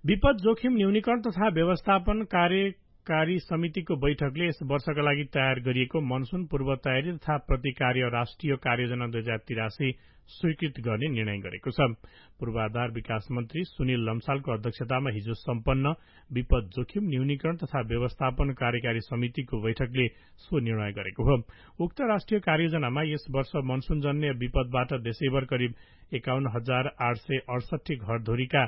विपद जोखिम न्यूनीकरण तथा व्यवस्थापन कार्यकारी समितिको बैठकले यस वर्षका लागि तयार गरिएको मनसून पूर्व तयारी तथा प्रतिकार्य राष्ट्रिय कार्ययोजना 2083 स्वीकृत गर्ने निर्णय गरेको छ। पूर्वाधार विकास मन्त्री सुनिल लम्सालको अध्यक्षतामा हिजो सम्पन्न विपद जोखिम न्यूनीकरण तथा व्यवस्थापन कार्यकारी समितिको बैठकले सो निर्णय गरेको हो। उक्त राष्ट्रिय कार्ययोजनामा यस वर्ष मनसूनजन्य विपदबाट देशैभर करिब 51,868 घरधुरीका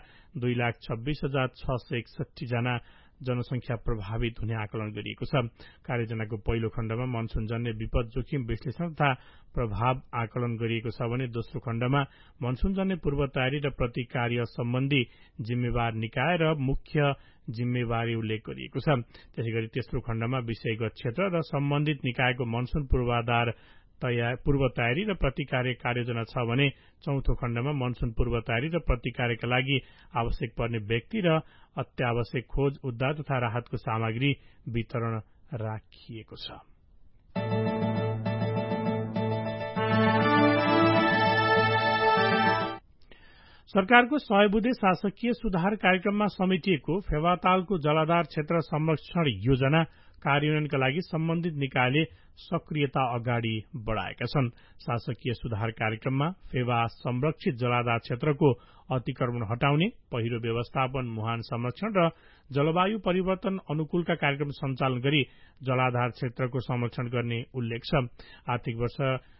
2,26,661 जना जनसंख्या प्रभावित हुने आकलन गरिएको छ। कार्ययोजनाको पहिलो खण्डमा मनसूनजन्य विपद जोखिम विश्लेषण तथा प्रभाव आकलन गरिएको छ भने दोस्रो खण्डमा मनसूनजन्य पूर्व तयारी र प्रतिकार्य सम्बन्धी जिम्मेवार निकाय र मुख्य जिम्मेवारी उल्लेख गरिएको छ। त्यसैगरी तेस्रो खण्डमा विषयगत क्षेत्र र सम्बन्धित निकायको मनसून पूर्व तयारी र प्रतिकार्य कार्ययोजना छ भने चौथो खण्डमा मनसून पूर्व तयारी र प्रतिकार्यका लागि आवश्यक पर्ने व्यक्ति र अत्यावश्यक खोज उद्धार तथा राहतको सामग्री वितरण राखिएको छ। सरकारको सयबुधे शासकीय सुधार कार्यक्रममा समेटिएको फेवातालको जलाधार क्षेत्र संरक्षण योजना कार्यान्वयनका लागि सम्बन्धित निकायले सक्रियता अगाडि बढ़ाएका छन्। शासकीय सुधार कार्यक्रममा फेवा संरक्षित जलाधार क्षेत्रको अतिक्रमण हटाउने, पहिरो व्यवस्थापन, मुहान संरक्षण र जलवायु परिवर्तन अनुकूलका कार्यक्रम सञ्चालन गरी जलाधार क्षेत्रको संरक्षण गर्ने उल्लेख छ। आर्थिक वर्ष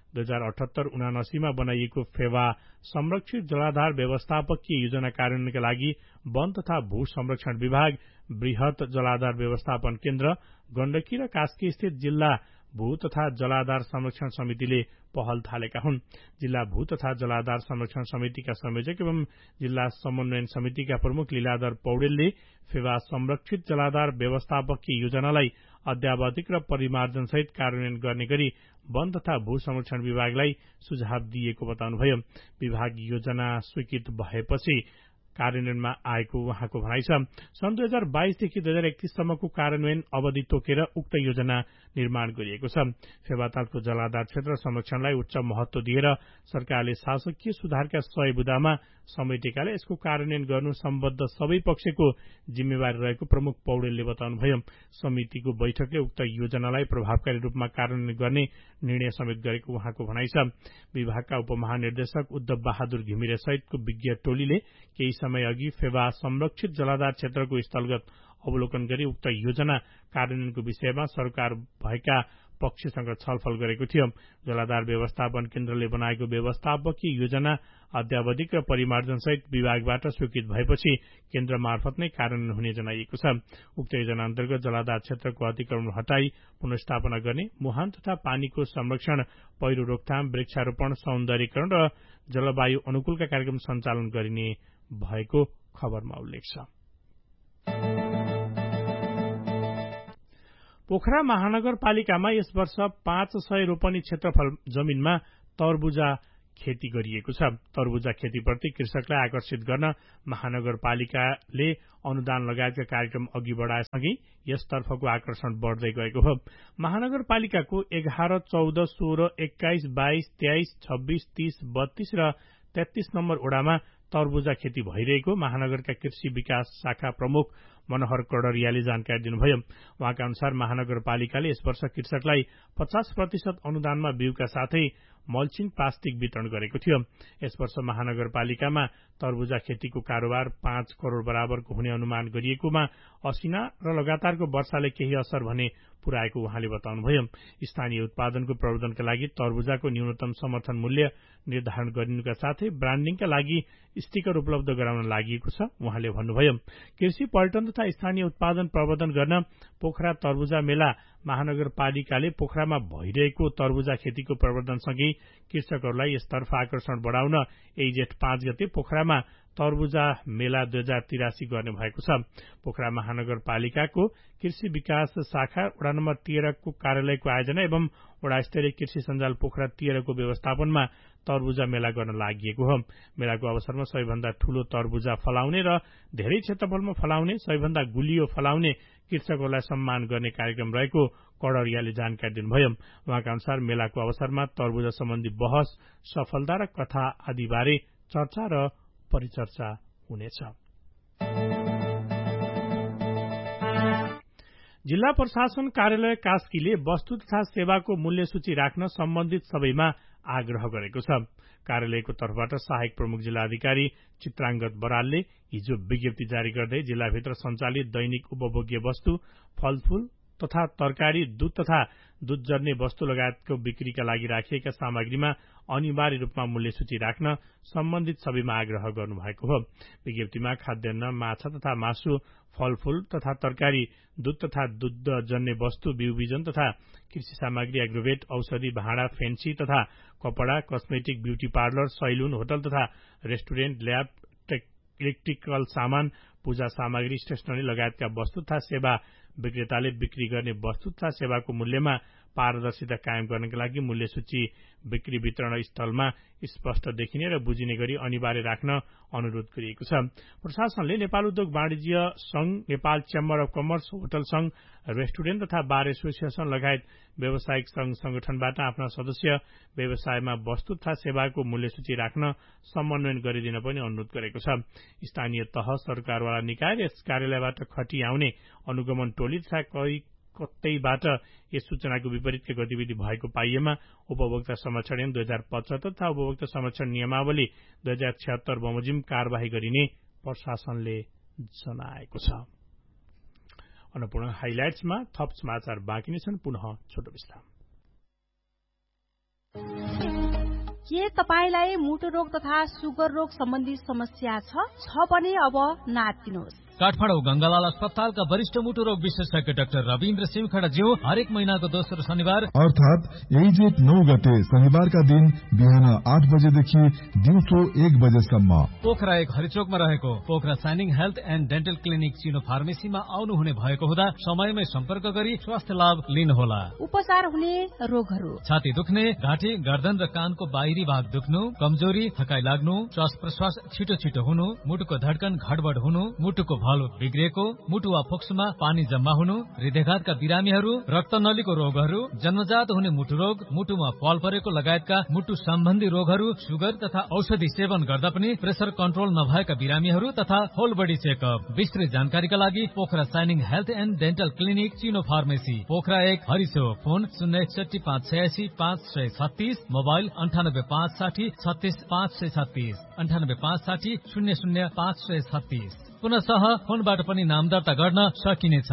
2078-79 मा बनाइएको फेवा संरक्षित जलाधार व्यवस्थापकीय योजना कार्यान्वयनका लागि वन तथा भू संरक्षण विभाग, बृहत जलाधार व्यवस्थापन केन्द्र, गण्डकी र कास्की स्थित जिल्ला भू तथा जलाधार संरक्षण समितिले पहल थालेका हुन्। जिल्ला भू तथा जलाधार संरक्षण समितिका संयोजक एवं जिल्ला समन्वयन समितिका प्रमुख लीलाधर पौडेलले फेवा संरक्षित जलाधार व्यवस्थापकीय योजनालाई अध्यावधिक र परिमार्जनसहित कार्यान्वयन गर्ने गरी वन तथा भू संरक्षण विभागलाई सुझाव दिएको बताउनुभयो। विभाग योजना स्वीकृत भएपछि कार्यान्वयनमा आएको उहाँको भनाइ छ। सन् 2022 देखि 2031 सम्मको कार्यान्वयन अवधि तोकेर उक्त योजना निर्माण गरिएको छ। फेवातालको जलाधार क्षेत्र संरक्षणलाई उच्च महत्व दिएर सरकारले शासकीय सुधारका 100 बुँदामा समेटेकाले यसको कार्यान्वयन गर्नु सम्बद्ध सबै पक्षको जिम्मेवारी रहेको प्रमुख पौडेलले बताउनुभयो। समितिको बैठकले उक्त योजनालाई प्रभावकारी रूपमा कार्यान्वयन गर्ने निर्णय समेत गरेको उहाँको भनाइ छ। विभागका उपमहानिर्देशक उद्धव बहादुर घिमिरे सहितको विज्ञ टोलीले केही समय अघि फेवा संरक्षित जलाधार क्षेत्रको स्थलगत अवलोकन गरी उक्त योजना कार्यान्वयनको विषयमा सरकार भएका पक्षसँग छलफल गरेको थियो। जलाधार व्यवस्थापन केन्द्रले बनाएको व्यवस्थापकीय योजना अध्यावधिक र परिमार्जनसहित विभागबाट स्वीकृत भएपछि केन्द्र मार्फत नै कार्यान्वयन हुने जनाइएको छ। उक्त योजना अन्तर्गत जलाधार क्षेत्रको अतिक्रमण हटाई पुनर्स्थापना गर्ने, मुहान तथा पानीको संरक्षण, पहिरो रोकथाम, वृक्षारोपण, सौन्दर्यीकरण र जलवायु अनुकूलका कार्यक्रम सञ्चालन गरिने भएको खबरमा उल्लेख छ। पोखरा महानगरपालिकामा यस वर्ष 500 रोपनी क्षेत्रफल जमिनमा तरबुजा खेती गरिएको छ। तरबुजा खेतीप्रति कृषकलाई आकर्षित गर्न महानगरपालिकाले अनुदान लगायतका कार्यक्रम अघि बढाएसँगै यसतर्फको आकर्षण बढ़दै गएको हो। महानगरपालिकाको 11, 14, 16, 21, 22, 23, 26, 30, 32 र 33 नम्बर ओडामा तरबुजा खेती भइरहेको महानगरका कृषि विकास शाखा प्रमुख मनोहर कड़रियाले जानकारी दिनुभयो। उहाँका अनुसार महानगरपालिकाले यस वर्ष कृषकलाई 50% अनुदानमा बिउका साथै मल्चिङ प्लास्टिक वितरण गरेको थियो। यस वर्ष महानगरपालिकामा तरबुजा खेतीको कारोबार 5 करोड़ बराबरको हुने अनुमान गरिएकोमा असिना र लगातारको वर्षाले केही असर भने पुर्याएको उहाँले बताउनुभयो। स्थानीय उत्पादनको प्रवर्धनका लागि तरबुजाको न्यूनतम समर्थन मूल्य निर्धारण गरिनुका साथै ब्रान्डिङका लागि स्टिकर उपलब्ध गराउन लागि छ उहाँले भन्नुभयो। कृषि पर्यटन तथा स्थानीय उत्पादन प्रवर्धन गर्न पोखरा तरबुजा मेला महानगरपालिकाले पोखरामा भइरहेको तरबुजा खेतीको प्रवर्धनसँगै कृषकहरूलाई यसतर्फ आकर्षण बढाउन जेठ 5 गते पोखरामा तरबुजा मेला 2083 गर्ने भएको छ। पोखरा महानगरपालिकाको कृषि विकास शाखा वडा नम्बर 13 को कार्यालयको आयोजना एवं वडा स्तरीय कृषि सञ्जाल पोखरा 13 को व्यवस्थापनमा तरबुजा मेला गर्न लागि हो। मेलाको अवसरमा सबैभन्दा ठूलो तरबुजा फलाउने र धेरै क्षेत्रफलमा फलाउने, सबैभन्दा गुलियो फलाउने कृषकहरूलाई सम्मान गर्ने कार्यक्रम रहेको कड़रियाले जानकारी दिनुभयो। उहाँका अनुसार मेलाको अवसरमा तरबुजा सम्बन्धी बहस, सफलता र कथा आदि बारे चर्चा र परिचर्चा हुनेछ। जिल्ला प्रशासन कार्यालय कास्कीले वस्तु तथा सेवाको मूल्य सूची राख्न सम्बन्धित सबैमा आग्रह गरेको छ। कार्यालयको तर्फबाट सहायक प्रमुख जिल्लाधिकारी चित्रांगत बरालले हिजो विज्ञप्ति जारी गर्दै जिल्लाभित्र सञ्चालित दैनिक उपभोग्य वस्तु, फलफूल तथा तरकारी, दूध तथा दूधजन्य वस्तु लगायतको बिक्रीका लागि राखिएका सामग्रीमा अनिवार्य रूपमा मूल्य सूची राख्न सम्बन्धित सबैमा आग्रह गर्नुभएको हो। विज्ञप्तिमा खाद्यान्न, माछा तथा मासु, फलफूल तथा तरकारी, दूध तथा दूधजन्य वस्तु, बिउबिजन तथा कृषि सामग्री, एग्रोवेट, औषधि, भाँडा, फेन्सी तथा कपड़ा, cosmetic, beauty parlour, salon, hotel तथा रेस्टुरेन्ट, ल्याब, इलेक्ट्रिकल सामान, पूजा सामग्री, स्टेशनरी लगायतका वस्तु तथा सेवा विक्रेताले बिक्री गर्ने वस्तु तथा सेवाको मूल्यमा पारदर्शिता कायम गर्नका लागि मूल्य सूची बिक्री वितरण स्थलमा स्पष्ट देखिने र बुझिने गरी अनिवार्य राख्न अनुरोध गरिएको छ। प्रशासनले नेपाल उद्योग वाणिज्य संघ, Nepal chamber of commerce, hotel संघ, रेस्टुरेन्ट तथा बार एसोसिएसन लगायत व्यावसायिक संघ संगठनबाट आफ्ना सदस्य व्यवसायमा वस्तु तथा सेवाको मूल्य सूची राख्न समन्वयन गरिदिन पनि अनुरोध गरेको छ। स्थानीय तह, सरकारवाला निकाय र यस कार्यालयबाट खटी आउने अनुगमन टोली तथा कतैबाट यस सूचनाको विपरीतका गतिविधि भएको पाइएमा उपभोक्ता संरक्षण ऐन 2075 तथा उपभोक्ता संरक्षण नियमावली 2076 बमोजिम कार्यवाही गरिने प्रशासनले जनाएको छ। अन्नपूर्ण हाइलाइट्समा थप समाचार बाँकी नै छन्। पुनः छोटो विश्राम। के तपाईलाई मुटु रोग तथा सुगर रोग सम्बन्धी समस्या छ भने अब नातिनुहोस्। काठमाडौँ गंगालाल अस्पतालका वरिष्ठ मुटु रोग विशेषज्ञ डाक्टर रविन्द्र सिंहखडाज्यू हरेक महिनाको दोस्रो शनिबार अर्थात 9 गते शनिबारका दिन बिहान 8 बजेदेखि दिउँसो 1 बजेसम्म पोखरा 1 हरिचोकमा रहेको Pokhara shining health and dental clinic चिनो फार्मेसीमा आउनुहुने भएको हुँदा समयमै सम्पर्क गरी स्वास्थ्य लाभ लिनुहोला। उपचार हुने रोगहरू: छाती दुख्ने, घाँटी, गर्दन र कानको बाहिरी भाग दुख्नु, कमजोरी, थकाइ लाग्नु, श्वास प्रश्वास छिटो छिटो हुनु, मुटुको धड्कन घडबड हुनु, मुटुको भालो बिग्रेको, मुटु वा फोक्सोमा पानी जम्मा हुनु, हृदयघातका बिरामीहरू, रक्तनलीको रोगहरू, जन्मजात हुने मुटु रोग, मुटुमा पाल परेको लगायतका मुटु सम्बन्धी रोगहरू, सुगर तथा औषधि सेवन गर्दा पनि प्रेसर कन्ट्रोल नभएका बिरामीहरू तथा होल बडी चेकअप। विस्तृत जानकारीका लागि Pokhara shining health and dental clinic चिनो फार्मेसी, पोखरा 1 हरिचोक। Phone 061 586 536, mobile 98 560 36 536, 98 560 00 536। पुनः फोनबाट पनि नाम दर्ता गर्न सकिनेछ।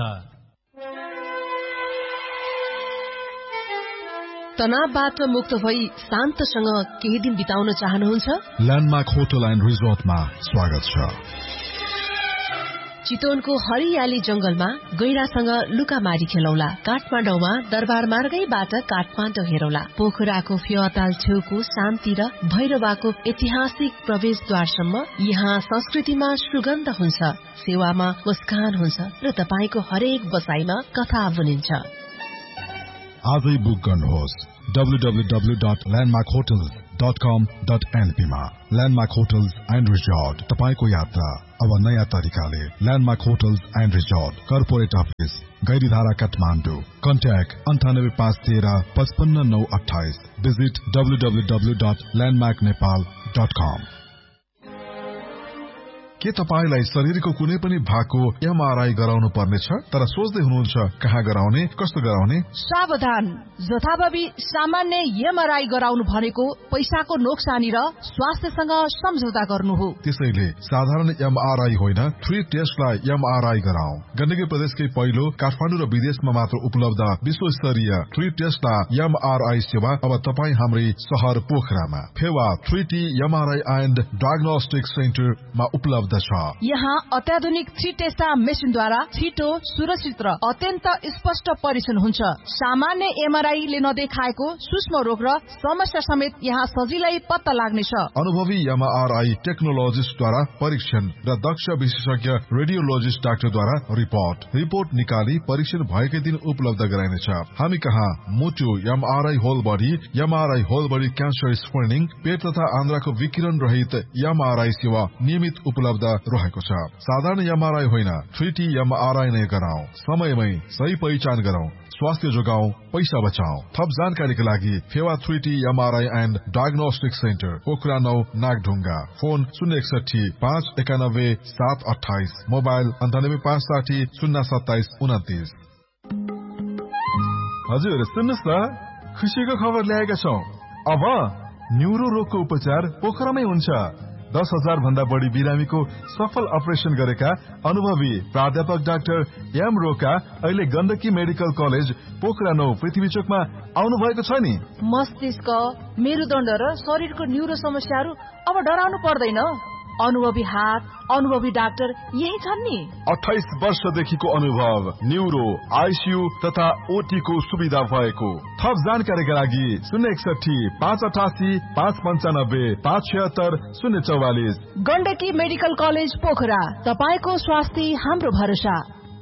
तनावबाट मुक्त भई शान्तसँग केही दिन बिताउन चाहनुहुन्छ? ल्यान्डमार्क होटल एन्ड रिजोर्टमा स्वागत छ। चितवनको हरियाली जंगलमा गैरासँग लुकामारी खेलौला। काठमाडौँमा दरबार मार्गैबाट काठमाडौँ हेरौला। पोखराको फेवाताल छेउको शान्ति र भैरवाको ऐतिहासिक प्रवेशद्वारसम्म यहाँ संस्कृतिमा सुगन्ध हुन्छ, सेवामा मुस्कान हुन्छ र तपाईको हरेक बसाइमा कथा बुनिन्छ। आजै बुक गर्नुहोस् www.landmarkhotels.com.np मा। ल्यान्डमार्क होटल्स एन्ड रिजोर्ट, तपाईको यात्रा अब नयाँ तरिकाले। Landmark hotels and resort, corporate office, Gairidhara, Kathmandu. Contact 98513 55928। Visit www.landmarknepal.com। के तपाईलाई शरीरको कुनै पनि भागको एमआरआई गराउनु पर्नेछ तर सोच्दै हुनुहुन्छ कहाँ गराउने, कस्तो गराउने? सावधान, जथाभावी सामान्य एमआरआई गराउनु भनेको पैसाको नोक्सानी र स्वास्थ्यसँग सम्झौता गर्नु हो। त्यसैले साधारण एमआरआई होइन, 3 टेस्टलाई एमआरआई गराऊ। गण्डकी प्रदेशकै पहिलो काठमाडौँ र विदेशमा मात्र उपलब्ध विश्वस्तरीय 3 टेस्टला एमआरआई सेवा अब तपाई हाम्रै शहर पोखरामा Phewa 3T MRI and diagnostic सेन्टरमा उपलब्ध छ। यहाँ अत्याधुनिक 3 टेस्टा मेसिनद्वारा छिटो, सुरक्षित र अत्यन्त स्पष्ट परीक्षण हुन्छ। सामान्य एमआरआई ले नदेखाएको सूक्ष्म रोग र समस्या समेत यहाँ सजिलै पत्ता लाग्नेछ। अनुभवी एमआरआई टेक्नोलोजिस्टद्वारा परीक्षण र दक्ष विशेषज्ञ रेडियोलोजिस्ट डाक्टरद्वारा रिपोर्ट निकाली परीक्षण भएकै दिन उपलब्ध गराइनेछ। हामी कहाँ मुटु MRI, whole body MRI, whole body cancer screening, पेट तथा आन्द्राको विकिरण रहित एमआरआई सेवा नियमित उपलब्ध रहेको छ। साधारण एमआरआई होइन, 3T एमआरआई नै गराऊ। समयमै सही पहिचान गराऊ, स्वास्थ्य जोगाऊ, पैसा बचाऊ। थप जानकारीका लागि Phewa 3T MRI and diagnostic centre, Pokhara 9 Nagdhunga. Phone 061 591 728, mobile 98 560 027 29। हजुर सुन्नुहोस् न, खुसीको खबर ल्याएका छौं। अब न्युरो रोगको उपचार पोखरामै हुन्छ। 10,000 भन्दा बढी बिरामीको सफल अपरेसन गरेका अनुभवी प्राध्यापक डाक्टर एम रोका अहिले गण्डकी मेडिकल कलेज पोखरा 9 पृथ्वी चोकमा आउनु भएको छ नि। मस्तिष्क, मेरुदण्ड र शरीरको न्युरो समस्याहरू अब डराउनु पर्दैन। अनुभवी हात, अनुभवी डाक्टर यही छन् नि। 28 वर्षदेखिको अनुभव, न्युरो, आइसियु तथा ओटी को सुविधा भएको। थप जानकारीका लागि 061 588 595 576 044। गण्डकी मेडिकल कलेज पोखरा, तपाईको स्वास्थ्य हाम्रो भरोसा।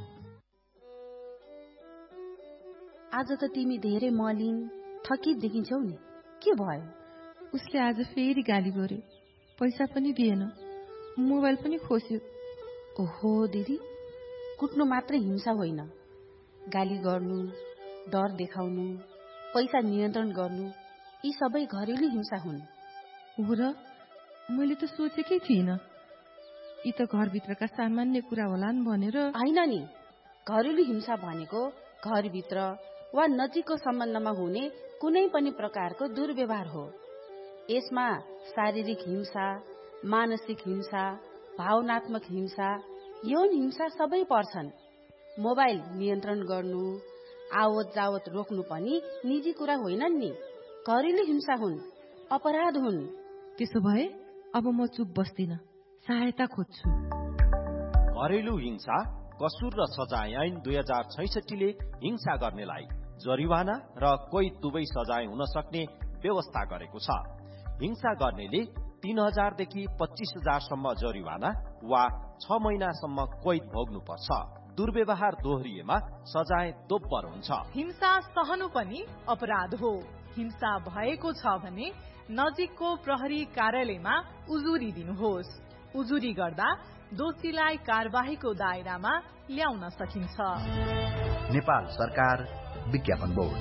आज त तिमी धेरै मलिन थकित देखिन्छौ नि, के भयो? उसले आज फेरि गाली गर्यो, पैसा पनि दिएन, मोबाइल पनि खोस्यो। ओहो दिदी, कुट्नु मात्रै हिंसा होइन, गाली गर्नु, डर देखाउनु, पैसा नियन्त्रण गर्नु, यी सबै घरेलु हिंसा हुन्। हो र, मैले त सोचेकै थिइनँ। यी त घरभित्रका सामान्य कुरा होलान् भनेर। होइन नि, घरेलु हिंसा भनेको घरभित्र वा नजिकको सम्बन्धमा हुने कुनै पनि प्रकारको दुर्व्यवहार हो। यसमा शारीरिक हिंसा, मानसिक हिंसा, भावनात्मक हिंसा, यौन हिंसा सबै पर्छन्। मोबाइल नियन्त्रण गर्नु, आवत जावत रोक्नु पनि निजी कुरा होइनन् नि, घरेलु हिंसा हुन्, अपराध हुन्। त्यसो भए अब म चुप बस्दिन, सहायता खोज्छु। घरेलु हिंसा कसुर र सजाय ऐन 2066 ले हिंसा गर्नेलाई जरिवाना र कोही दुवै सजाय हुन सक्ने व्यवस्था गरेको छ। हिंसा गर्नेले 3,000 देखि 25,000 सम्म जरिवाना वा 6 महिनासम्म कैद भोग्नुपर्छ। दुर्व्यवहार दोहोरिएमा सजाय दोब्बर हुन्छ। हिंसा सहनु पनि अपराध हो। हिंसा भएको छ भने नजिकको प्रहरी कार्यालयमा उजुरी दिनुहोस्। उजुरी गर्दा दोषीलाई कारबाहीको दायरामा ल्याउन सकिन्छ। नेपाल सरकार विज्ञापन बोर्ड।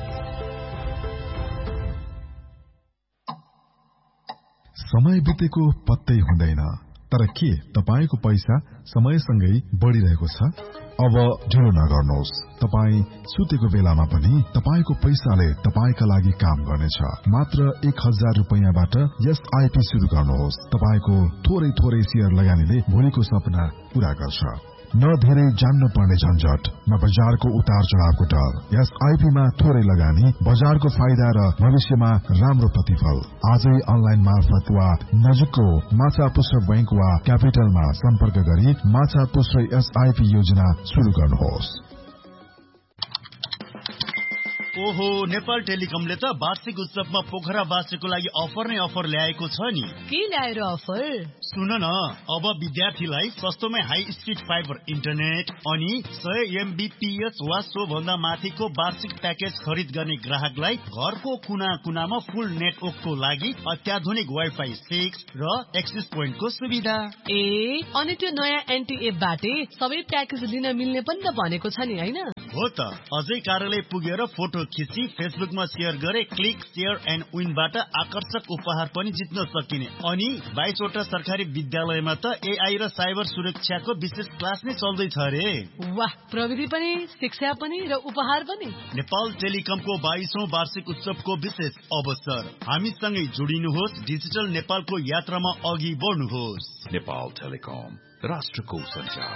समय बितेको पत्तै हुँदैन, तर के तपाईको पैसा समयसँगै बढ़िरहेको छ? अब ढिलो नगर्नुहोस्। तपाई सुतेको बेलामा पनि तपाईको पैसाले तपाईका लागि काम गर्नेछ। मात्र 1,000 रुपैयाँबाट एसआईपी शुरू गर्नुहोस्। तपाईको थोरै थोरै शेयर लगानीले भोलिको सपना पूरा गर्छ। न धेरै जान्न पर्ने झन्झट, न बजारको उतार चढावको डर। एसआईपी मा थोरै लगानी, बजारको फाइदा र भविष्यमा राम्रो प्रतिफल। आजै अनलाइन मार्फत वा नजिकको माछा पुष्प बैंक वा क्यापिटलमा सम्पर्क गरी माछा पुष्प एसआईपी योजना शुरू गर्नुहोस्। ओहो, नेपाल टेलिकमले त वार्षिक उत्सवमा पोखरावासीको लागि अफर नै अफर ल्याएको छ नि। के ल्याएर अफर? सुन न, अब विद्यार्थीलाई सस्तोमै हाई स्पिड फाइबर इन्टरनेट अनि 100 MBPS वा सो भन्दा माथिको वार्षिक प्याकेज खरिद गर्ने ग्राहकलाई घरको कुना कुनामा फुल नेटवर्कको लागि अत्याधुनिक वाइफाई 6 र एक्सेस पोइन्टको सुविधा। अनि त्यो नयाँ एन्टी एपबाटै सबै प्याकेज लिन मिल्ने पनि त भनेको छ नि, हैन? हो त, अझै कार्यालय पुगेर फोटो खिची फेसबुकमा शेयर गरे क्लिक शेयर एन्ड विनबाट आकर्षक उपहार पनि जित्न सकिने। अनि 22 वटा सरकारी विद्यालयमा त एआई र साइबर सुरक्षाको विशेष क्लास नै चल्दैछ रे। वाह, प्रविधि पनि, शिक्षा पनि र उपहार पनि। नेपाल टेलिकमको 22औं वार्षिक उत्सवको विशेष अवसर। हामीसँगै जोडिनुहोस्, डिजिटल नेपालको यात्रामा अघि बढ्नुहोस्। नेपाल टेलिकम, राष्ट्रको सञ्चार।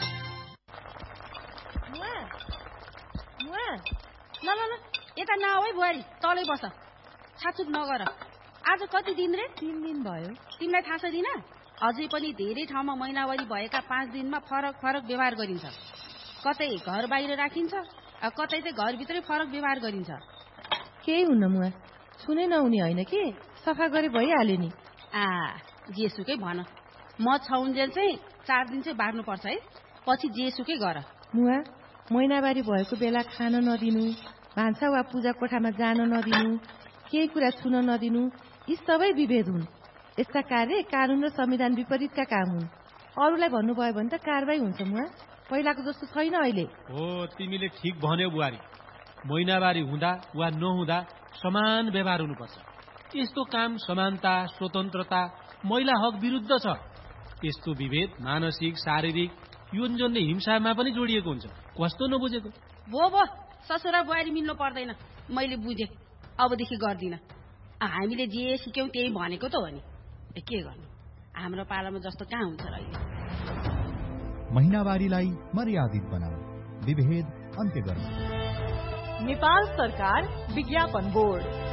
ल ल ल, यता नआऊ है बुहारी, तलै बस, छाचुप नगर। आज कति दिन रे? 3 दिन भयो। तिमीलाई थाहा छैन? अझै पनि धेरै ठाउँमा महिनावारी भएका 5 दिनमा फरक फरक व्यवहार गरिन्छ। कतै घर बाहिर राखिन्छ, कतै चाहिँ घरभित्रै फरक व्यवहार गरिन्छ। केही हुन्न मुआ, सुनै नहुने होइन कि, सफा गरे भइहाल्यो नि। जेसुकै भन, म छौन्जेल चाहिँ 4 दिन चाहिँ बार्नुपर्छ है, पछि जेसुकै गर। मुआ, महिनावारी भएको बेला खान नदिनु, भान्सा वा पूजा कोठामा जान नदिनु, केही कुरा छुन नदिनु, यी सबै विभेद हुन्। यस्ता कार्य कानून र संविधान विपरीतका काम हुन्। अरूलाई भन्नुभयो भने त कारबाही हुन्छ मुआ, पहिलाको जस्तो छैन अहिले। हो, तिमीले ठिक भन्यौ बुहारी। महिनावारी हुँदा वा नहुँदा समान व्यवहार हुनुपर्छ। यस्तो काम समानता, स्वतन्त्रता, महिला हक विरुद्ध छ। यस्तो विभेद मानसिक, शारीरिक, यौन जन्य हिंसामा पनि जोडिएको हुन्छ। कस्तो नबुझेको? भो ससुरा बुहारी मिल्नु पर्दैन, मैले बुझेँ, अबदेखि गर्दिन। हामीले जे सिक्यौँ त्यही भनेको त हो नि, के गर्नु, हाम्रो पालामा जस्तो कहाँ हुन्छ र अहिले। महिनावारीलाई मर्यादित बनाऊ, विभेद अन्त्य गर्नु। नेपाल सरकार विज्ञापन बोर्ड।